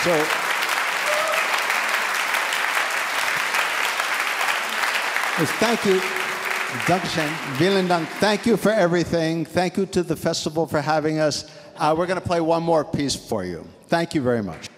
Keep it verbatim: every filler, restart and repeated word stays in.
So, yes, thank you. Dankeschön. Vielen Dank. Thank you for everything. Thank you to the festival for having us. Uh, we're going to play one more piece for you. Thank you very much.